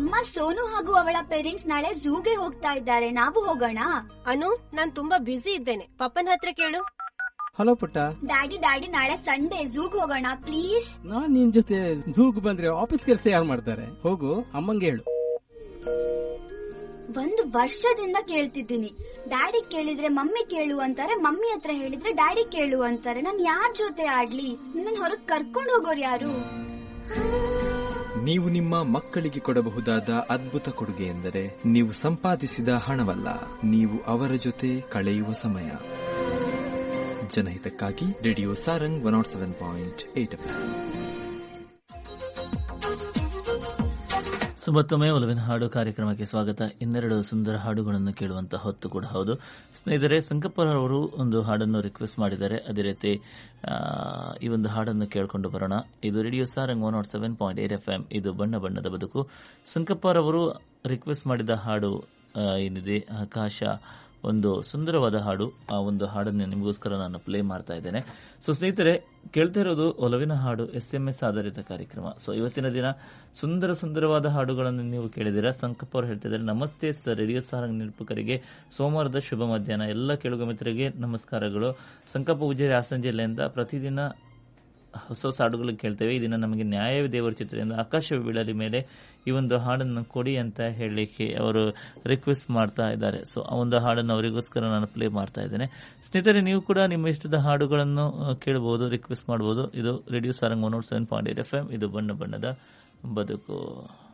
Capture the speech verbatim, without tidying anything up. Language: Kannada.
ಅಮ್ಮ, ಸೋನು ಹಾಗೂ ಅವಳ ಪೇರೆಂಟ್ಸ್ ನಾಳೆ ಝೂಗೆ ಹೋಗ್ತಾ ಇದ್ದಾರೆ, ನಾವು ಹೋಗೋಣ? ಅನು, ನಾನ್ ತುಂಬಾ ಬ್ಯುಸಿ ಇದ್ದೇನೆ, ಪಪ್ಪನ ಹತ್ರ ಕೇಳು. ಹಲೋ ಪುಟ್ಟ. ಡ್ಯಾಡಿ ಡ್ಯಾಡಿ ನಾಳೆ ಸಂಡೇ ಝೂಗ್ ಹೋಗೋಣ ಪ್ಲೀಸ್. ನಾನ್ ನಿನ್ ಜೊತೆ ಝೂಗ್ ಬಂದ್ರೆ ಆಫೀಸ್ ಕೆಲಸ ಯಾರು ಮಾಡ್ತಾರೆ? ಹೋಗು, ಅಮ್ಮಂಗೆ ಹೇಳು. ಒಂದು ವರ್ಷದಿಂದ ಕೇಳ್ತಿದ್ದೀನಿ. ಡ್ಯಾಡಿ ಕೇಳಿದ್ರೆ ಮಮ್ಮಿ ಕೇಳು ಅಂತಾರೆ, ಮಮ್ಮಿ ಹತ್ರ ಹೇಳಿದ್ರೆ ಡ್ಯಾಡಿ ಕೇಳು ಅಂತಾರೆ. ನಾನ್ ಯಾರ್ ಜೊತೆ ಆಡ್ಲಿ? ನನ್ನ ಹೊರಗ್ ಕರ್ಕೊಂಡು ಹೋಗೋರು ಯಾರು? ನೀವು ನಿಮ್ಮ ಮಕ್ಕಳಿಗೆ ಕೊಡಬಹುದಾದ ಅದ್ಭುತ ಕೊಡುಗೆ ಎಂದರೆ ನೀವು ಸಂಪಾದಿಸಿದ ಹಣವಲ್ಲ, ನೀವು ಅವರ ಜೊತೆ ಕಳೆಯುವ ಸಮಯ. ಜನಹಿತಕ್ಕಾಗಿ radio Sarang one not seven point eight F. ಸುಮತ್ತೊಮ್ಮೆ ಒಲವಿನ ಹಾಡು ಕಾರ್ಯಕ್ರಮಕ್ಕೆ ಸ್ವಾಗತ. ಇನ್ನೆರಡು ಸುಂದರ ಹಾಡುಗಳನ್ನು ಕೇಳುವಂತಹ ಹೊತ್ತು ಕೂಡ ಹೌದು. ಸ್ನೇಹಿತರೆ, ಸಂಕಪ್ಪರ್ ಅವರು ಒಂದು ಹಾಡನ್ನು ರಿಕ್ವೆಸ್ಟ್ ಮಾಡಿದ್ದಾರೆ. ಅದೇ ರೀತಿ ಈ ಒಂದು ಹಾಡನ್ನು ಕೇಳಿಕೊಂಡು ಬರೋಣ. ಇದು radio Sarang one not seven point eight F M. ಇದು ಬಣ್ಣ ಬಣ್ಣದ ಬದುಕು. ಸಂಕಪ್ಪರ್ ಅವರು ರಿಕ್ವೆಸ್ಟ್ ಮಾಡಿದ ಹಾಡು ಏನಿದೆ, ಆಕಾಶ, ಒಂದು ಸುಂದರವಾದ ಹಾಡು. ಆ ಒಂದು ಹಾಡನ್ನು ನಿಮಗೋಸ್ಕರ ನಾನು ಪ್ಲೇ ಮಾಡ್ತಾ ಇದ್ದೇನೆ. ಸೊ ಸ್ನೇಹಿತರೆ, ಕೇಳ್ತಾ ಇರೋದು ಒಲವಿನ ಹಾಡು ಎಸ್ ಎಂ ಎಸ್ ಆಧಾರಿತ ಕಾರ್ಯಕ್ರಮ. ಸೊ ಇವತ್ತಿನ ದಿನ ಸುಂದರ ಸುಂದರವಾದ ಹಾಡುಗಳನ್ನು ನೀವು ಕೇಳಿದಿರಾ. ಸಂಕಪ್ಪ ಅವರು ಹೇಳ್ತಾ ಇದ್ದಾರೆ, ನಮಸ್ತೆ ಸರ್, ರೇಡಿಯೋ ಸಾರಂಗ್ ನಿರೂಪಕರಿಗೆ ಸೋಮವಾರದ ಶುಭ ಮಧ್ಯಾಹ್ನ. ಎಲ್ಲ ಕೇಳುಗ ಮಿತ್ರರಿಗೆ ನಮಸ್ಕಾರಗಳು. ಸಂಕಪ್ಪ ಉಜಿರೆ ಹಾಸನ ಜಿಲ್ಲೆಯಿಂದ ಪ್ರತಿದಿನ ಹೊಸ ಹೊಸ ಹಾಡುಗಳು ಕೇಳ್ತೇವೆ. ಈ ದಿನ ನಮಗೆ ನ್ಯಾಯವೇ ದೇವರ ಚಿತ್ರದಿಂದ ಆಕಾಶ ಬೀಳಲಿ ಮೇಲೆ ಈ ಒಂದು ಹಾಡನ್ನು ಕೊಡಿ ಅಂತ ಹೇಳಲಿಕ್ಕೆ ಅವರು ರಿಕ್ವೆಸ್ಟ್ ಮಾಡ್ತಾ ಇದ್ದಾರೆ. ಸೊ ಆ ಒಂದು ಹಾಡನ್ನು ಅವರಿಗೋಸ್ಕರ ನಾನು ಪ್ಲೇ ಮಾಡ್ತಾ ಇದ್ದೇನೆ. ಸ್ನೇಹಿತರೆ, ನೀವು ಕೂಡ ನಿಮ್ಮ ಇಷ್ಟದ ಹಾಡುಗಳನ್ನು ಕೇಳಬಹುದು, ರಿಕ್ವೆಸ್ಟ್ ಮಾಡಬಹುದು. ಇದು radio Sarang one not seven point eight F M. ಇದು ಬಣ್ಣ ಬಣ್ಣದ ಬದುಕು.